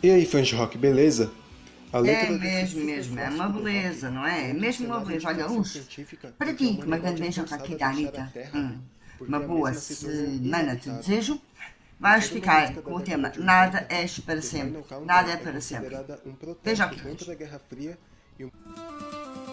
E aí, fãs de rock, beleza? A É letra desse mesmo, super mesmo, é uma clássico trata beleza, sobre não uma é? É mesmo uma revolucionária beleza. Olha, investigação uns, científica para em que a ti, uma grande humanidade é beijão cá forçada aqui a da deixar a Anitta. Terra Uma porque a boa mesma se tornou semana te inabitável. desejo. Vais Lançada uma ficar música da com o década tema de Nada 80, és para The sempre. Final Nada Countdown é é para sempre. considerada um Beijo protesto aqui, contra beijo. a Guerra Fria e